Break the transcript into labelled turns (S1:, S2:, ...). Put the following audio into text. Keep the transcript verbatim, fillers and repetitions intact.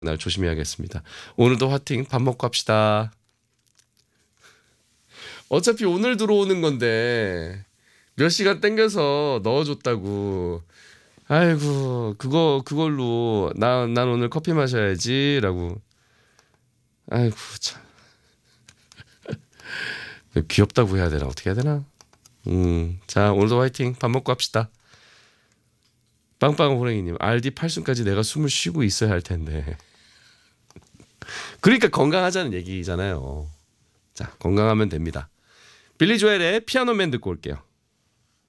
S1: 날 조심해야겠습니다. 오늘도 화팅 밥 먹고 합시다. 어차피 오늘 들어오는 건데 몇 시간 땡겨서 넣어줬다고. 아이고 그거 그걸로 나, 난 오늘 커피 마셔야지라고. 아이고 참 귀엽다고 해야 되나 어떻게 해야 되나. 음, 자 오늘도 화이팅 밥 먹고 합시다. 빵빵 호랭이님 알디 팔순까지 내가 숨을 쉬고 있어야 할 텐데. 그러니까 건강하자는 얘기잖아요. 자 건강하면 됩니다. 빌리 조엘의 피아노맨 듣고 올게요.